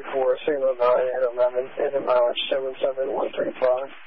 434, Signal Valley at 11, engine mileage 77135.